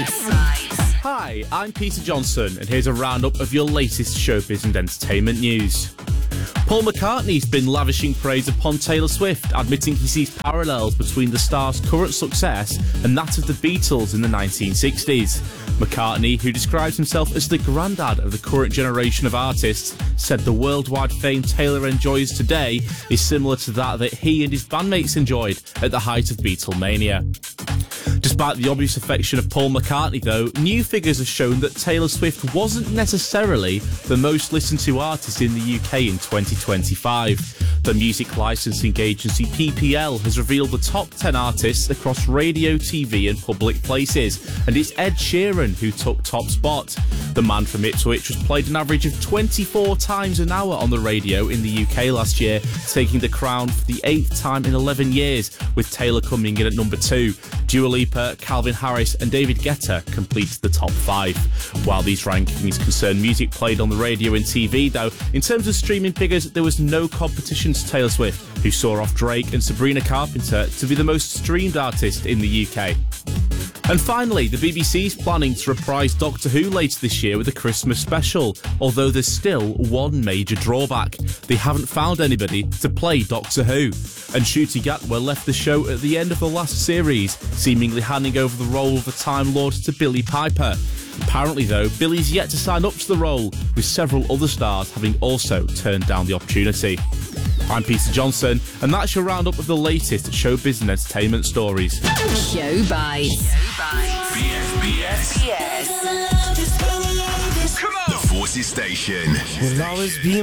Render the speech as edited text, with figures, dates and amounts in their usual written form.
Hi, I'm Peter Johnson, and here's a roundup of your latest showbiz and entertainment news. Paul McCartney's been lavishing praise upon Taylor Swift, admitting he sees parallels between the star's current success and that of the Beatles in the 1960s. McCartney, who describes himself as the granddad of the current generation of artists, said the worldwide fame Taylor enjoys today is similar to that he and his bandmates enjoyed at the height of Beatlemania. Despite the obvious affection of Paul McCartney, though, new figures have shown that Taylor Swift wasn't necessarily the most listened to artist in the UK in 2025. The music licensing agency PPL has revealed the top 10 artists across radio, TV and public places, and it's Ed Sheeran who took top spot. The man from Ipswich was played an average of 24 times an hour on the radio in the UK last year, taking the crown for the 8th time in 11 years, with Taylor coming in at number 2. Dua Lipa, Calvin Harris and David Guetta completed the top 5. While these rankings concern music played on the radio and TV, though, in terms of streaming figures, there was no competition to Taylor Swift, who saw off Drake and Sabrina Carpenter to be the most streamed artist in the UK. And finally, the BBC's planning to reprise Doctor Who later this year with a Christmas special, although there's still one major drawback. They haven't found anybody to play Doctor Who. And Ncuti Gatwa left the show at the end of the last series, seemingly handing over the role of the Time Lord to Billie Piper. Apparently, though, Billy's yet to sign up to the role, with several other stars having also turned down the opportunity. I'm Peter Johnson, and that's your roundup of the latest showbiz and entertainment stories. Showbiz. BFBS. Come on! The Forces Station. Will always be